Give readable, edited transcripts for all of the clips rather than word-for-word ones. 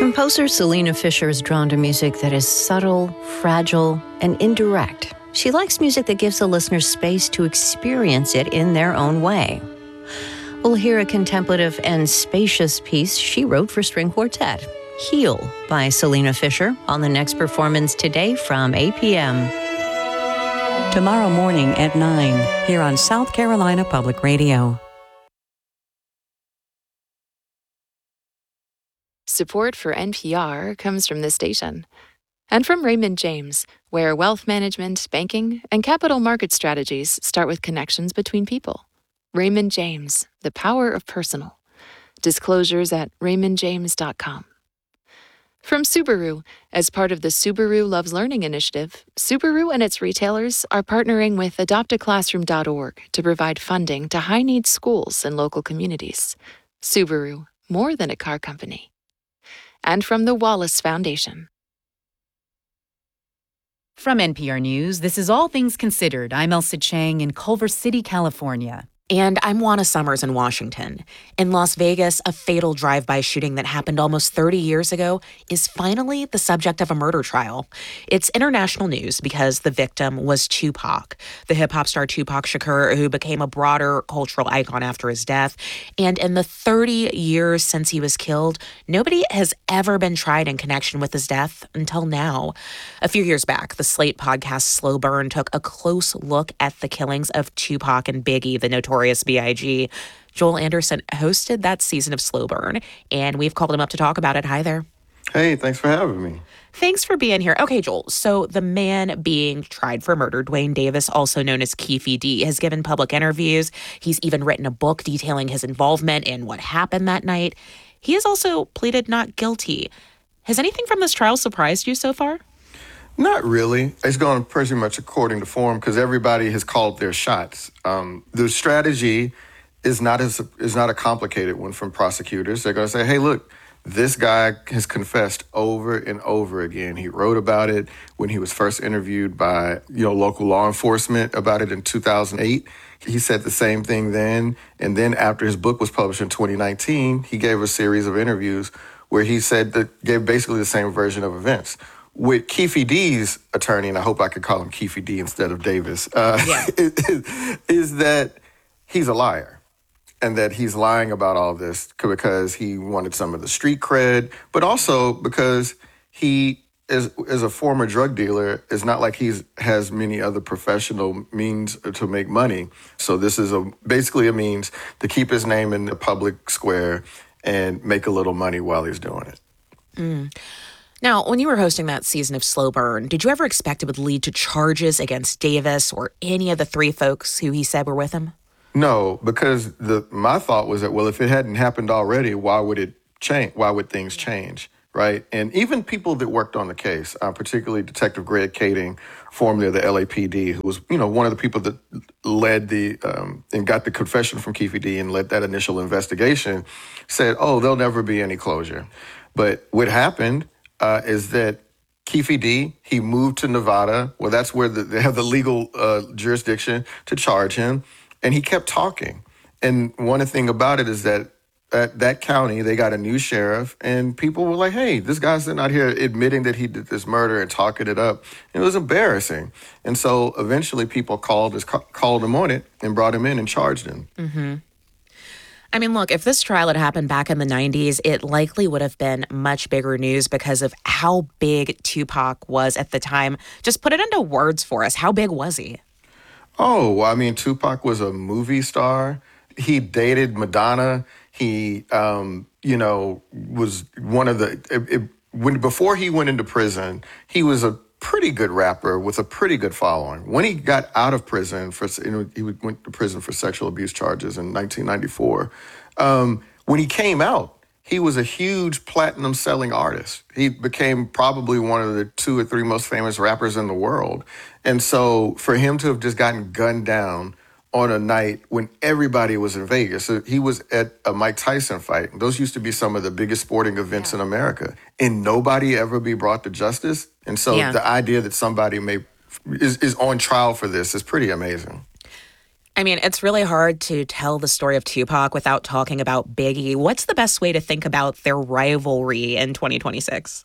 Composer Selena Fisher is drawn to music that is subtle, fragile, and indirect. She likes music that gives the listener space to experience it in their own way. We'll hear a contemplative and spacious piece she wrote for string quartet, Heal by Selena Fisher, on the next performance today from 8 p.m. Tomorrow morning at 9, here on South Carolina Public Radio. Support for NPR comes from this station and from Raymond James, where wealth management, banking, and capital market strategies start with connections between people. Raymond James, the power of personal. Disclosures at raymondjames.com. From Subaru, as part of the Subaru Loves Learning initiative, Subaru and its retailers are partnering with adoptaclassroom.org to provide funding to high-needs schools and local communities. Subaru, more than a car company. And from the Wallace Foundation. From NPR News, this is All Things Considered. I'm Elsa Chang in Culver City, California. And I'm Juana Summers in Washington. In Las Vegas, a fatal drive-by shooting that happened almost 30 years ago is finally the subject of a murder trial. It's international news because the victim was Tupac, the hip-hop star Tupac Shakur, who became a broader cultural icon after his death. And in the 30 years since he was killed, nobody has ever been tried in connection with his death until now. A few years back, the Slate podcast Slow Burn took a close look at the killings of Tupac and Biggie, the Notorious B.I.G. Joel Anderson hosted that season of Slow Burn, and we've called him up to talk about it. Hi there. Hey, thanks for having me. Thanks for being here. Okay, Joel, so the man being tried for murder, Duane Davis, also known as Keffe D, has given public interviews. He's even written a book detailing his involvement in what happened that night. He has also pleaded not guilty. Has anything from this trial surprised you so far? Not really. It's going pretty much according to form because everybody has called their shots. The strategy is not a complicated one from prosecutors. They're going to say, hey, look, this guy has confessed over and over again. He wrote about it when he was first interviewed by local law enforcement about it in 2008. He said the same thing then. And then after his book was published in 2019, he gave a series of interviews where he gave basically the same version of events. With Keffe D's attorney, and I hope I could call him Keffe D instead of Davis, is that he's a liar and that he's lying about all this because he wanted some of the street cred, but also because he, as a former drug dealer, is not like he has many other professional means to make money. So this is basically a means to keep his name in the public square and make a little money while he's doing it. Mm. Now, when you were hosting that season of Slow Burn, did you ever expect it would lead to charges against Davis or any of the three folks who he said were with him? No, because my thought was that, well, if it hadn't happened already, why would it change? Why would things change, right? And even people that worked on the case, particularly Detective Greg Kading, formerly of the LAPD, who was, one of the people that led and got the confession from Keffe D and led that initial investigation, said, oh, there'll never be any closure. But what happened is that Keffe D, he moved to Nevada. Well, that's where they have the legal jurisdiction to charge him. And he kept talking. And one thing about it is that at that county, they got a new sheriff. And people were like, hey, this guy's not here admitting that he did this murder and talking it up. And it was embarrassing. And so eventually people called him on it and brought him in and charged him. Mm-hmm. I mean, look, if this trial had happened back in the 90s, it likely would have been much bigger news because of how big Tupac was at the time. Just put it into words for us. How big was he? Oh, well, I mean, Tupac was a movie star. He dated Madonna. He, was one of before he went into prison, he was a pretty good rapper with a pretty good following. When he got out of prison he went to prison for sexual abuse charges in 1994. When he came out, he was a huge platinum selling artist. He became probably one of the 2 or 3 most famous rappers in the world. And so for him to have just gotten gunned down on a night when everybody was in Vegas. So he was at a Mike Tyson fight. Those used to be some of the biggest sporting events in America. And nobody ever be brought to justice. And so the idea that somebody is on trial for this is pretty amazing. I mean, it's really hard to tell the story of Tupac without talking about Biggie. What's the best way to think about their rivalry in 2026?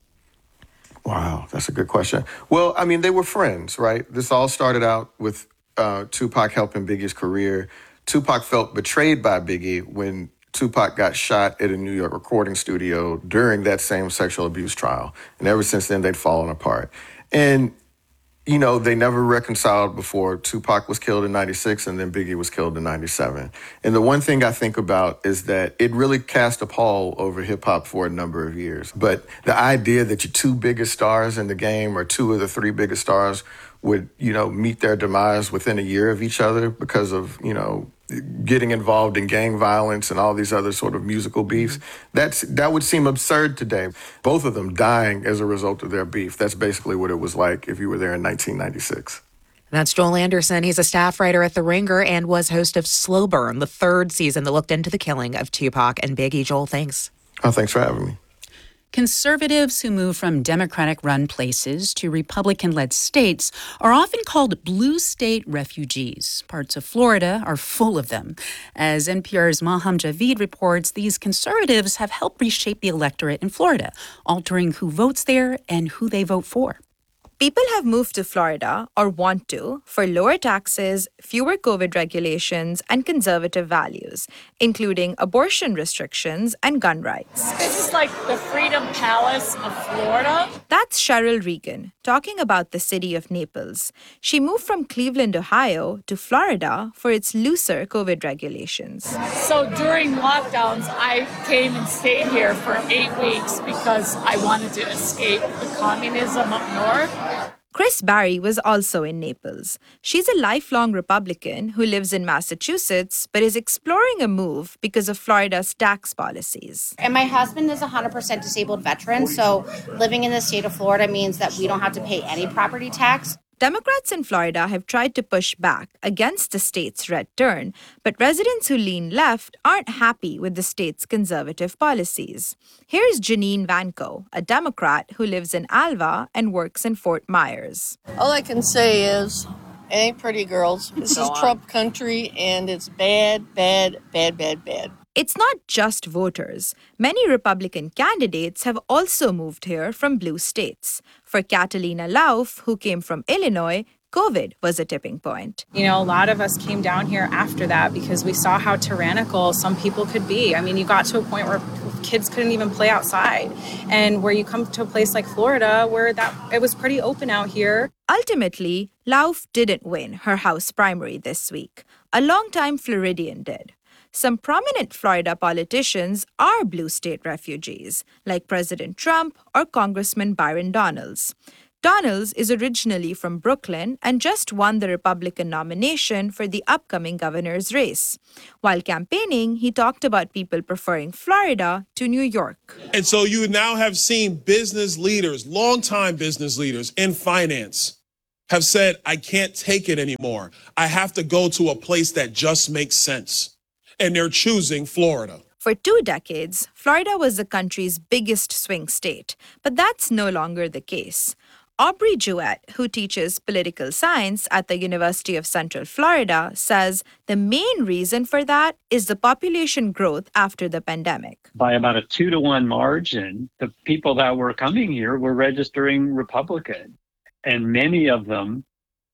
Wow, that's a good question. Well, I mean, they were friends, right? This all started out with Tupac helping Biggie's career. Tupac felt betrayed by Biggie when Tupac got shot at a New York recording studio during that same sexual abuse trial. And ever since then, they'd fallen apart. And you know, they never reconciled before Tupac was killed in 96 and then Biggie was killed in 97. And the one thing I think about is that it really cast a pall over hip hop for a number of years. But the idea that your two biggest stars in the game or two of the three biggest stars would, you know, meet their demise within a year of each other because of, you know, getting involved in gang violence and all these other sort of musical beefs, that would seem absurd today. Both of them dying as a result of their beef. That's basically what it was like if you were there in 1996. That's Joel Anderson. He's a staff writer at The Ringer and was host of Slow Burn, the third season that looked into the killing of Tupac and Biggie. Joel, thanks. Oh, thanks for having me. Conservatives who move from Democratic-run places to Republican-led states are often called blue state refugees. Parts of Florida are full of them. As NPR's Maham Javid reports, these conservatives have helped reshape the electorate in Florida, altering who votes there and who they vote for. People have moved to Florida, or want to, for lower taxes, fewer COVID regulations, and conservative values, including abortion restrictions and gun rights. This is like the Freedom Palace of Florida. That's Cheryl Regan, talking about the city of Naples. She moved from Cleveland, Ohio, to Florida for its looser COVID regulations. So during lockdowns, I came and stayed here for 8 weeks because I wanted to escape the communism up north. Chris Barry was also in Naples. She's a lifelong Republican who lives in Massachusetts but is exploring a move because of Florida's tax policies. And my husband is a 100% disabled veteran, so living in the state of Florida means that we don't have to pay any property tax. Democrats in Florida have tried to push back against the state's red turn, but residents who lean left aren't happy with the state's conservative policies. Here's Janine Vanko, a Democrat who lives in Alva and works in Fort Myers. All I can say is, it ain't pretty, girls. This is Trump country, and it's bad, bad, bad, bad, bad. It's not just voters. Many Republican candidates have also moved here from blue states. For Catalina Lauf, who came from Illinois, COVID was a tipping point. You know, a lot of us came down here after that because we saw how tyrannical some people could be. I mean, you got to a point where kids couldn't even play outside. And where you come to a place like Florida where it was pretty open out here. Ultimately, Lauf didn't win her House primary this week. A longtime Floridian did. Some prominent Florida politicians are blue state refugees, like President Trump or Congressman Byron Donalds. Donalds is originally from Brooklyn and just won the Republican nomination for the upcoming governor's race. While campaigning, he talked about people preferring Florida to New York. And so you now have seen business leaders, longtime business leaders in finance, have said, I can't take it anymore. I have to go to a place that just makes sense. And they're choosing Florida. For 2 decades, Florida was the country's biggest swing state, but that's no longer the case. Aubrey Jewett, who teaches political science at the University of Central Florida, says the main reason for that is the population growth after the pandemic. By about a 2-to-1 margin, the people that were coming here were registering Republican, and many of them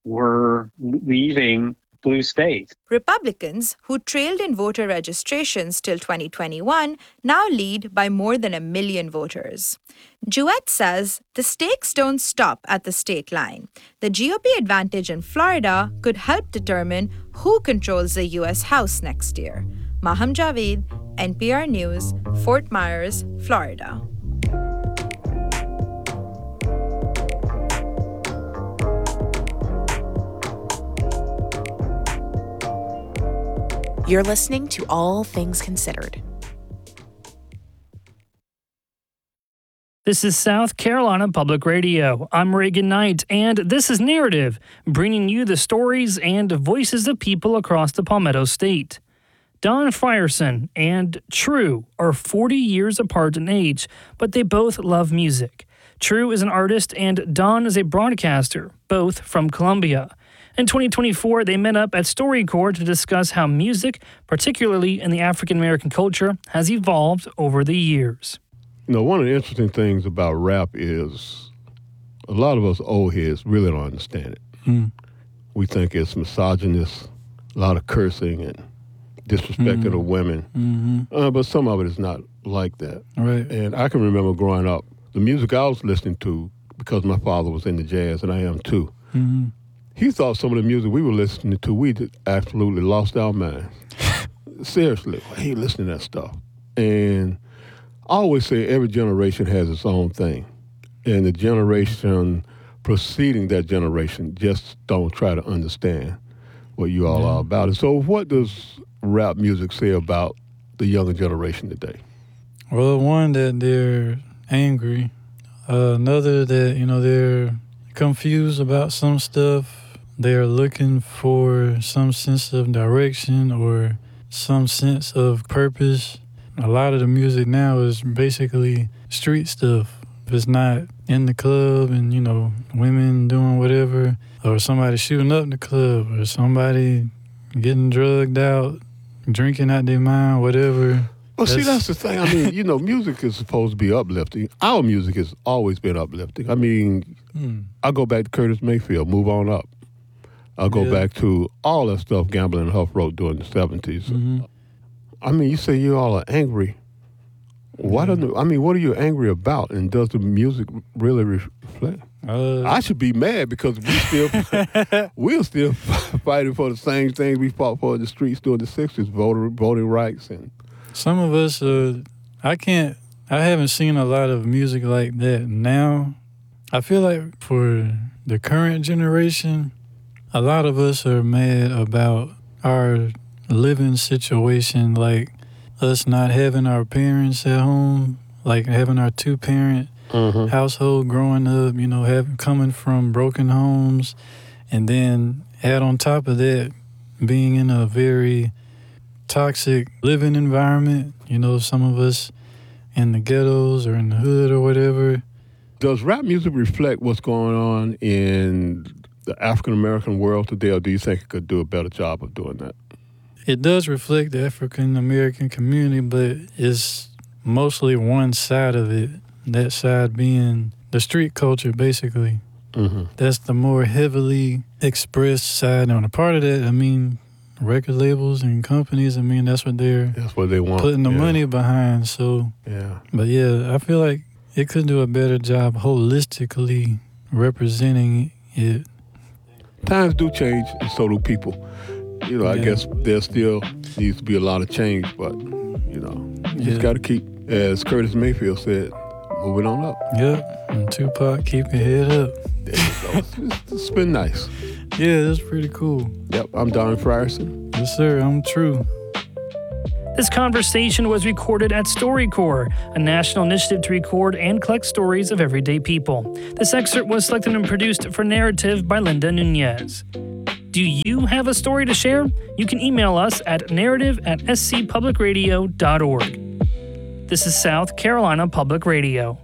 were leaving blue states. Republicans, who trailed in voter registrations till 2021, now lead by more than 1 million voters. Jewett says the stakes don't stop at the state line. The GOP advantage in Florida could help determine who controls the U.S. House next year. Maham Javid, NPR News, Fort Myers, Florida. You're listening to All Things Considered. This is South Carolina Public Radio. I'm Reagan Knight, and this is Narrative, bringing you the stories and voices of people across the Palmetto State. Don Frierson and True are 40 years apart in age, but they both love music. True is an artist, and Don is a broadcaster, both from Columbia. In 2024, they met up at StoryCorps to discuss how music, particularly in the African American culture, has evolved over the years. One of the interesting things about rap is a lot of us old heads really don't understand it. We think it's misogynist, a lot of cursing and disrespecting of women. But some of it is not like that. Right. And I can remember growing up, the music I was listening to, because my father was into jazz, and I am too, he thought some of the music we were listening to, we just absolutely lost our minds. Seriously, he listening to that stuff. And I always say every generation has its own thing. And the generation preceding that generation just don't try to understand what you all are about. And so what does rap music say about the younger generation today? Well, one, that they're angry. Another, that, they're confused about some stuff. They're looking for some sense of direction or some sense of purpose. A lot of the music now is basically street stuff. If it's not in the club and, women doing whatever, or somebody shooting up the club, or somebody getting drugged out, drinking out their mind, whatever. Well, see, that's the thing. I mean, music is supposed to be uplifting. Our music has always been uplifting. I mean, I go back to Curtis Mayfield, Move On Up. I'll go back to all that stuff Gamble and Huff wrote during the 70s. I mean, you say you all are angry. What are you angry about? And does the music really reflect? I should be mad because we're still fighting for the same things we fought for in the streets during the 60s, voting rights. And some of us, I haven't seen a lot of music like that now. I feel like for the current generation, a lot of us are mad about our living situation, like us not having our parents at home, like having our two-parent household growing up, coming from broken homes, and then add on top of that, being in a very toxic living environment, some of us in the ghettos or in the hood or whatever. Does rap music reflect what's going on in the African-American world today, or do you think it could do a better job of doing that? It does reflect the African-American community, but it's mostly one side of it, that side being the street culture, basically. That's the more heavily expressed side. On a part of that, record labels and companies, that's what they want, putting the money behind. So, but I feel like it could do a better job holistically representing it. Times do change, and so do people. I guess there still needs to be a lot of change, but, you just got to keep, as Curtis Mayfield said, moving on up. Yep, and Tupac, keep your head up. There you go. It's been nice. Yeah, that's pretty cool. Yep, I'm Don Frierson. Yes, sir, I'm True. This conversation was recorded at StoryCorps, a national initiative to record and collect stories of everyday people. This excerpt was selected and produced for Narrative by Linda Nunez. Do you have a story to share? You can email us at narrative@scpublicradio.org. This is South Carolina Public Radio.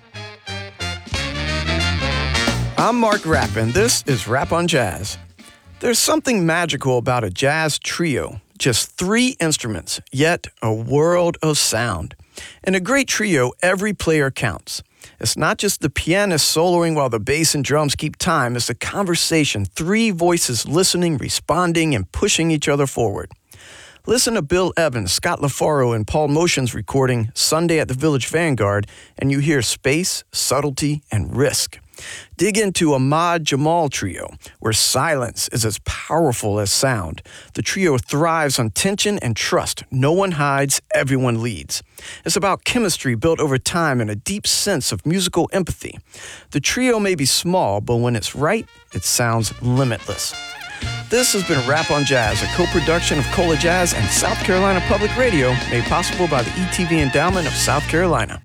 I'm Mark Rapp, and this is Rap on Jazz. There's something magical about a jazz trio. Just 3 instruments, yet a world of sound. In a great trio, every player counts. It's not just the pianist soloing while the bass and drums keep time. It's a conversation, 3 voices listening, responding, and pushing each other forward. Listen to Bill Evans, Scott LaFaro, and Paul Motion's recording Sunday at the Village Vanguard, and you hear space, subtlety, and risk. Dig into Ahmad Jamal Trio, where silence is as powerful as sound. The trio thrives on tension and trust. No one hides, everyone leads. It's about chemistry built over time and a deep sense of musical empathy. The trio may be small, but when it's right, it sounds limitless. This has been Rap on Jazz, a co-production of Cola Jazz and South Carolina Public Radio, made possible by the ETV Endowment of South Carolina.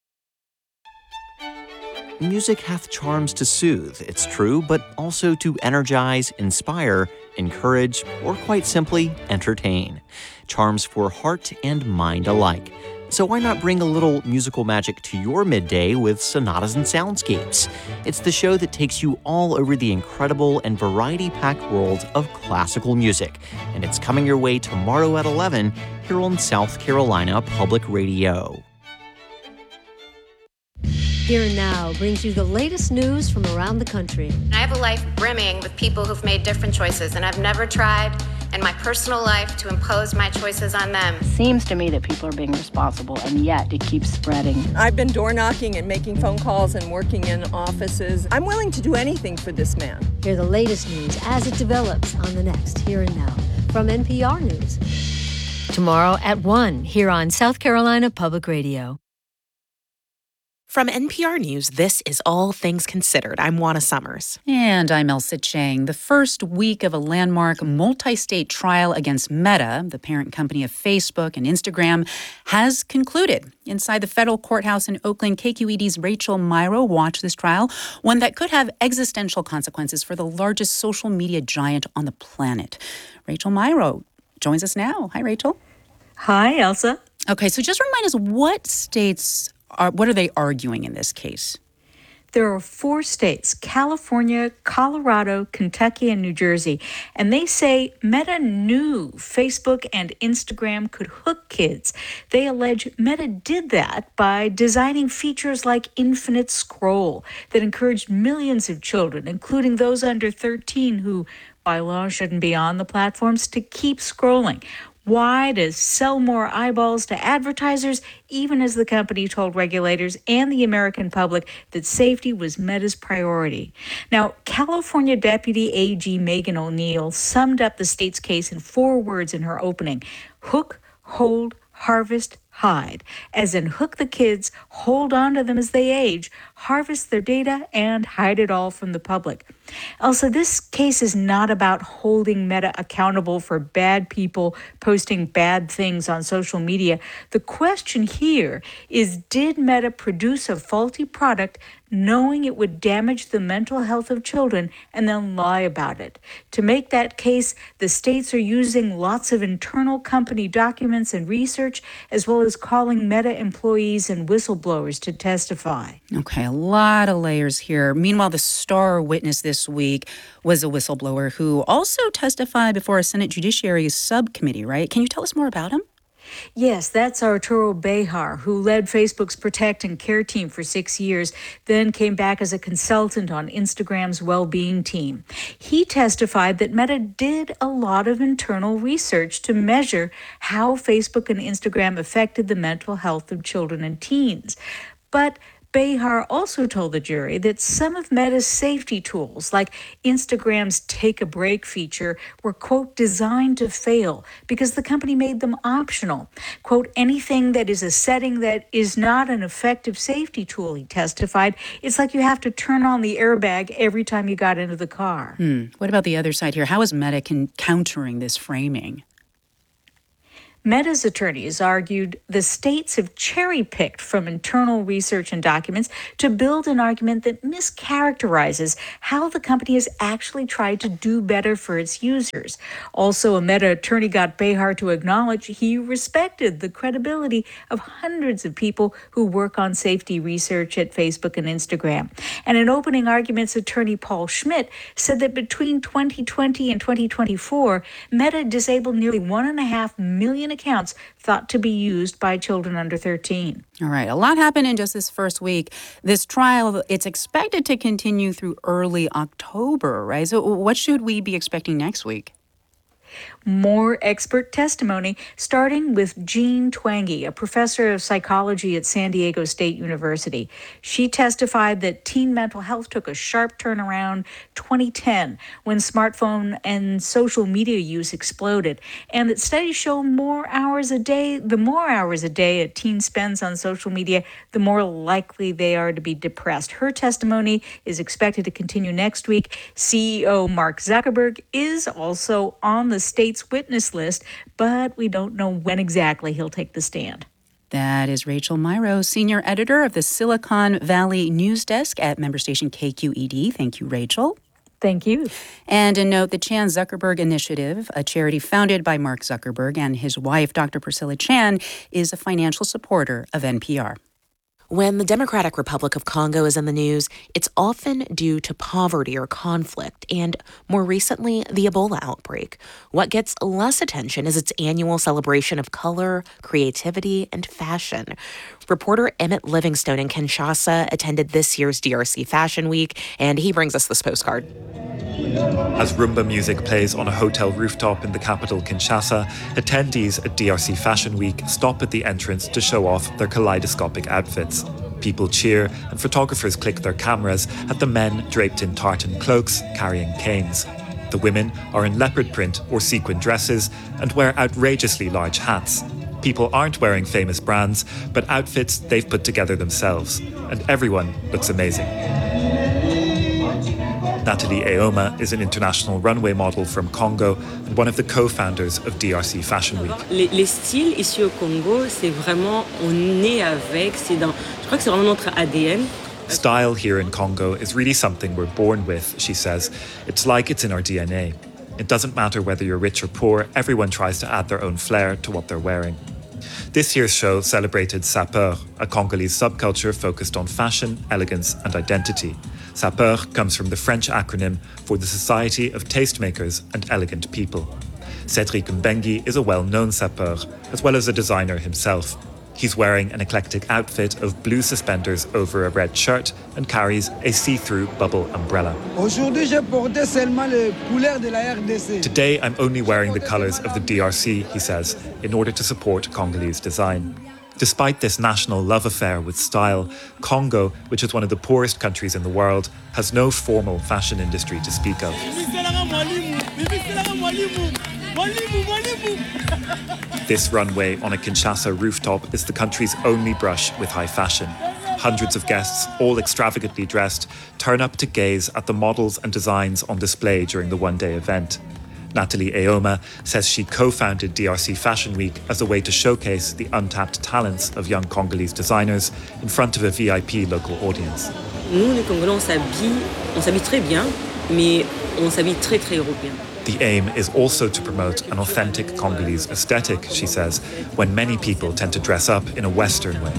Music hath charms to soothe, it's true, but also to energize, inspire, encourage, or quite simply, entertain. Charms for heart and mind alike. So why not bring a little musical magic to your midday with Sonatas and Soundscapes? It's the show that takes you all over the incredible and variety-packed world of classical music. And it's coming your way tomorrow at 11 here on South Carolina Public Radio. Here and Now brings you the latest news from around the country. I have a life brimming with people who've made different choices, and I've never tried in my personal life to impose my choices on them. Seems to me that people are being responsible, and yet it keeps spreading. I've been door knocking and making phone calls and working in offices. I'm willing to do anything for this man. Hear the latest news as it develops on the next Here and Now from NPR News. Tomorrow at 1 here on South Carolina Public Radio. From NPR News, this is All Things Considered. I'm Juana Summers. And I'm Elsa Chang. The first week of a landmark multi-state trial against Meta, the parent company of Facebook and Instagram, has concluded. Inside the federal courthouse in Oakland, KQED's Rachel Myrow watched this trial, one that could have existential consequences for the largest social media giant on the planet. Rachel Myrow joins us now. Hi, Rachel. Hi, Elsa. Okay, so just remind us what are they arguing in this case? There are 4 states, California, Colorado, Kentucky, and New Jersey, and they say Meta knew Facebook and Instagram could hook kids. They allege Meta did that by designing features like infinite scroll that encouraged millions of children, including those under 13 who, by law, shouldn't be on the platforms, to keep scrolling. Why? To sell more eyeballs to advertisers, even as the company told regulators and the American public that safety was Meta's priority. Now, California Deputy AG Megan O'Neill summed up the state's case in 4 words in her opening: hook, hold, harvest, hide. As in, hook the kids, hold on to them as they age, harvest their data, and hide it all from the public. Elsa, this case is not about holding Meta accountable for bad people posting bad things on social media. The question here is, did Meta produce a faulty product knowing it would damage the mental health of children and then lie about it? To make that case, the states are using lots of internal company documents and research, as well as calling Meta employees and whistleblowers to testify. Okay, a lot of layers here. Meanwhile, the star witness this week was a whistleblower who also testified before a Senate Judiciary subcommittee, right? Can you tell us more about him? Yes, that's Arturo Bejar, who led Facebook's Protect and Care team for 6 years, then came back as a consultant on Instagram's well-being team. He testified that Meta did a lot of internal research to measure how Facebook and Instagram affected the mental health of children and teens. But Bejar also told the jury that some of Meta's safety tools, like Instagram's Take a Break feature, were, quote, designed to fail because the company made them optional. Quote, anything that is a setting that is not an effective safety tool, he testified, it's like you have to turn on the airbag every time you got into the car. What about the other side here? How is Meta countering this framing? Meta's attorneys argued the states have cherry-picked from internal research and documents to build an argument that mischaracterizes how the company has actually tried to do better for its users. Also, a Meta attorney got Bejar to acknowledge he respected the credibility of hundreds of people who work on safety research at Facebook and Instagram. And in opening arguments, attorney Paul Schmidt said that between 2020 and 2024, Meta disabled nearly 1.5 million accounts thought to be used by children under 13. All right, a lot happened in just this first week. This trial, it's expected to continue through early October, right? So what should we be expecting next week? More expert testimony, starting with Jean Twenge, a professor of psychology at San Diego State University. She testified that teen mental health took a sharp turn around 2010 when smartphone and social media use exploded, and that studies show the more hours a day a teen spends on social media, the more likely they are to be depressed. Her testimony is expected to continue next week. CEO Mark Zuckerberg is also on the state's witness list, but we don't know when exactly he'll take the stand. That is Rachel Myrow, senior editor of the Silicon Valley News Desk at member station KQED. Thank you, Rachel. Thank you. And a note, the Chan Zuckerberg Initiative, a charity founded by Mark Zuckerberg and his wife, Dr. Priscilla Chan, is a financial supporter of NPR. When the Democratic Republic of Congo is in the news, it's often due to poverty or conflict, and more recently, the Ebola outbreak. What gets less attention is its annual celebration of color, creativity, and fashion. Reporter Emmett Livingstone in Kinshasa attended this year's DRC Fashion Week, and he brings us this postcard. As Rumba music plays on a hotel rooftop in the capital, Kinshasa, attendees at DRC Fashion Week stop at the entrance to show off their kaleidoscopic outfits. People cheer, and photographers click their cameras at the men draped in tartan cloaks, carrying canes. The women are in leopard print or sequin dresses and wear outrageously large hats. People aren't wearing famous brands, but outfits they've put together themselves, and everyone looks amazing. Nathalie Eoma is an international runway model from Congo and one of the co-founders of DRC Fashion Week. Les styles ici au Congo, c'est vraiment, on est avec, je crois que c'est vraiment notre ADN. Style here in Congo is really something we're born with, she says. It's like it's in our DNA. It doesn't matter whether you're rich or poor, everyone tries to add their own flair to what they're wearing. This year's show celebrated Sapeur, a Congolese subculture focused on fashion, elegance, and identity. Sapeur comes from the French acronym for the Society of Tastemakers and Elegant People. Cédric Mbengi is a well-known sapeur, as well as a designer himself. He's wearing an eclectic outfit of blue suspenders over a red shirt and carries a see-through bubble umbrella. Today, I'm only wearing the colours of the DRC, he says, in order to support Congolese design. Despite this national love affair with style, Congo, which is one of the poorest countries in the world, has no formal fashion industry to speak of. This runway on a Kinshasa rooftop is the country's only brush with high fashion. Hundreds of guests, all extravagantly dressed, turn up to gaze at the models and designs on display during the one-day event. Nathalie Eoma says she co-founded DRC Fashion Week as a way to showcase the untapped talents of young Congolese designers in front of a VIP local audience. Nous, les Congolais, on s'habille très bien, mais on s'habille très, très européen. The aim is also to promote an authentic Congolese aesthetic, she says, when many people tend to dress up in a Western way.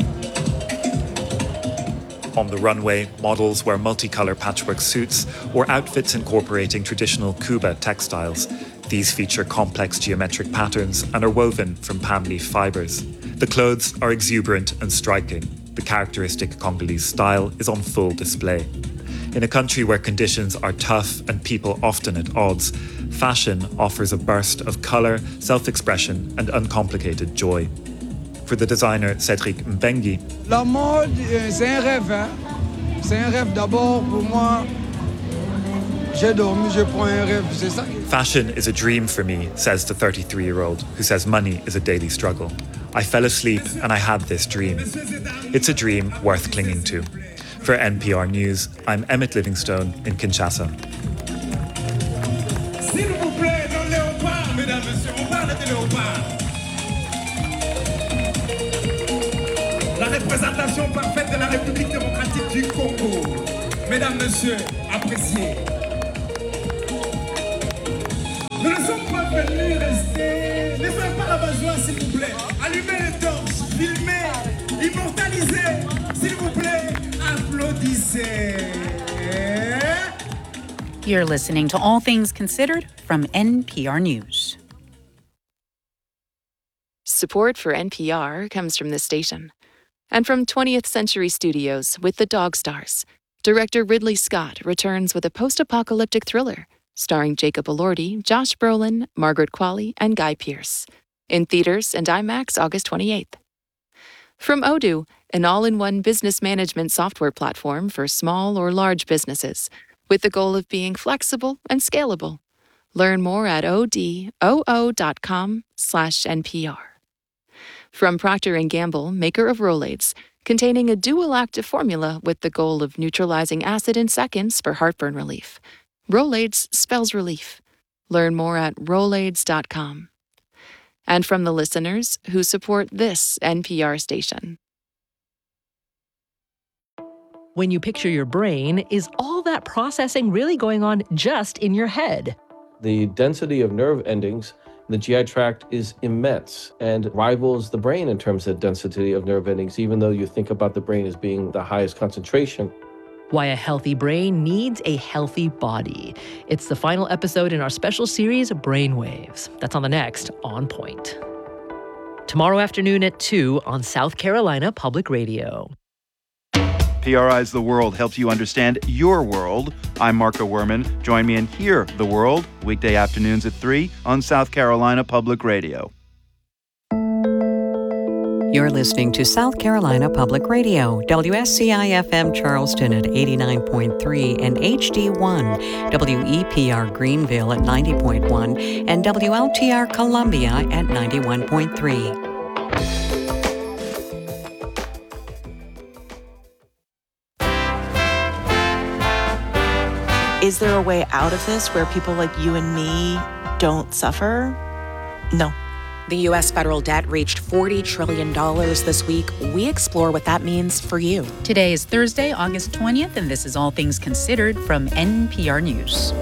On the runway, models wear multicolour patchwork suits or outfits incorporating traditional Kuba textiles. These feature complex geometric patterns and are woven from palm leaf fibres. The clothes are exuberant and striking. The characteristic Congolese style is on full display. In a country where conditions are tough and people often at odds, fashion offers a burst of colour, self-expression and uncomplicated joy. For the designer Cédric Mbengi, La mode, c'est un rêve. Hein? C'est un rêve d'abord pour moi. J'ai dormi, je prends un rêve. C'est ça. Fashion is a dream for me, says the 33-year-old, who says money is a daily struggle. I fell asleep and I had this dream. It's a dream worth clinging to. For NPR News, I'm Emmett Livingstone in Kinshasa. S'il vous plaît, dans Léopard, mesdames, messieurs, on parle de Léopard. La représentation parfaite de la République démocratique du Congo. Mesdames, messieurs, appréciez. Nous ne sommes pas venus rester. Ne soyez pas rabat-joie, s'il vous plaît. Allumez les torches, filmez, immortalisez, s'il vous plaît, applaudissez. You're listening to All Things Considered from NPR News. Support for NPR comes from this station and from 20th Century Studios with The Dog Stars. Director Ridley Scott returns with a post-apocalyptic thriller starring Jacob Elordi, Josh Brolin, Margaret Qualley, and Guy Pearce. In theaters and IMAX August 28th. From Odoo, an all-in-one business management software platform for small or large businesses, with the goal of being flexible and scalable. Learn more at odoo.com/NPR. From Procter & Gamble, maker of Rolaids, containing a dual active formula with the goal of neutralizing acid in seconds for heartburn relief. Rolaids spells relief. Learn more at rolaids.com. And from the listeners who support this NPR station. When you picture your brain, is all that processing really going on just in your head? The density of nerve endings in the GI tract is immense and rivals the brain in terms of density of nerve endings, even though you think about the brain as being the highest concentration. Why a healthy brain needs a healthy body. It's the final episode in our special series, Brainwaves. That's on the next On Point. Tomorrow afternoon at 2 on South Carolina Public Radio. PRI's The World helps you understand your world. I'm Marco Werman. Join me in Hear the World, weekday afternoons at 3 on South Carolina Public Radio. You're listening to South Carolina Public Radio, WSCI-FM Charleston at 89.3 and HD1, WEPR Greenville at 90.1, and WLTR Columbia at 91.3. Is there a way out of this where people like you and me don't suffer? No. The U.S. federal debt reached $40 trillion this week. We explore what that means for you. Today is Thursday, August 20th, and this is All Things Considered from NPR News.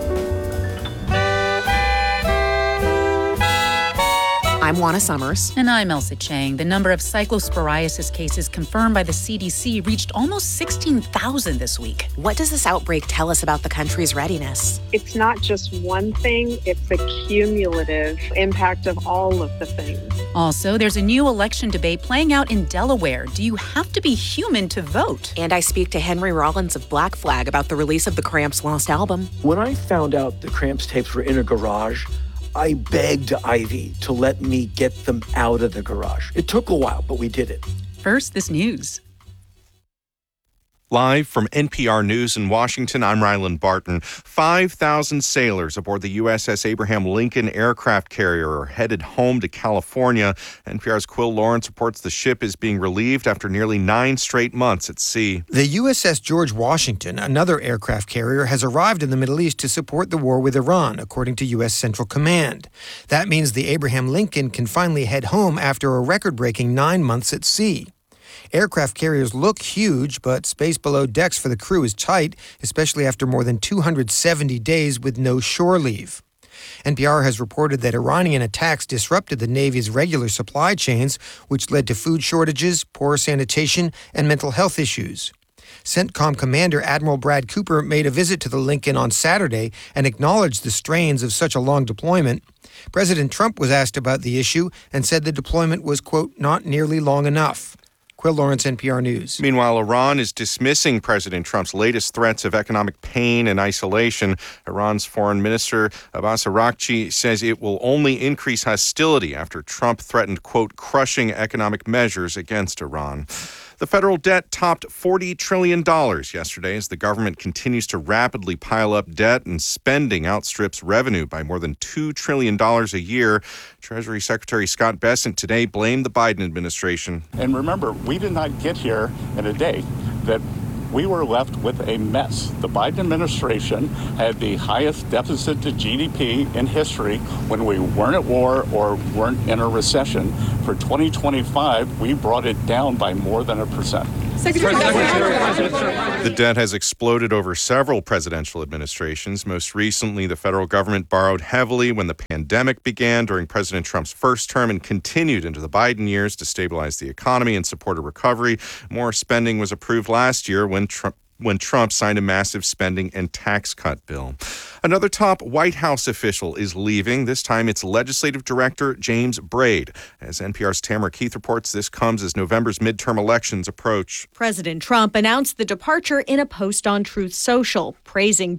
I'm Juana Summers. And I'm Elsa Chang. The number of cyclosporiasis cases confirmed by the CDC reached almost 16,000 this week. What does this outbreak tell us about the country's readiness? It's not just one thing, it's the cumulative impact of all of the things. Also, there's a new election debate playing out in Delaware. Do you have to be human to vote? And I speak to Henry Rollins of Black Flag about the release of the Cramps' lost album. When I found out the Cramps tapes were in a garage, I begged Ivy to let me get them out of the garage. It took a while, but we did it. First, this news. Live from NPR News in Washington, I'm Ryland Barton. 5,000 sailors aboard the USS Abraham Lincoln aircraft carrier are headed home to California. NPR's Quill Lawrence reports the ship is being relieved after nearly 9 straight months at sea. The USS George Washington, another aircraft carrier, has arrived in the Middle East to support the war with Iran, according to U.S. Central Command. That means the Abraham Lincoln can finally head home after a record-breaking 9 months at sea. Aircraft carriers look huge, but space below decks for the crew is tight, especially after more than 270 days with no shore leave. NPR has reported that Iranian attacks disrupted the Navy's regular supply chains, which led to food shortages, poor sanitation, and mental health issues. CENTCOM Commander Admiral Brad Cooper made a visit to the Lincoln on Saturday and acknowledged the strains of such a long deployment. President Trump was asked about the issue and said the deployment was, quote, not nearly long enough. Quill Lawrence, NPR News. Meanwhile, Iran is dismissing President Trump's latest threats of economic pain and isolation. Iran's Foreign Minister Abbas Araghchi says it will only increase hostility after Trump threatened, quote, crushing economic measures against Iran. The federal debt topped $40 trillion yesterday as the government continues to rapidly pile up debt and spending outstrips revenue by more than $2 trillion a year. Treasury Secretary Scott Bessent today blamed the Biden administration. And remember, we did not get here in a day. That we were left with a mess. The Biden administration had the highest deficit to GDP in history when we weren't at war or weren't in a recession. For 2025, we brought it down by more than 1%. The debt has exploded over several presidential administrations. Most recently, the federal government borrowed heavily when the pandemic began during President Trump's first term and continued into the Biden years to stabilize the economy and support a recovery. More spending was approved last year when Trump signed a massive spending and tax cut bill. Another top White House official is leaving. This time it's Legislative Director James Braid. As NPR's Tamara Keith reports, this comes as November's midterm elections approach. President Trump announced the departure in a post on Truth Social, praising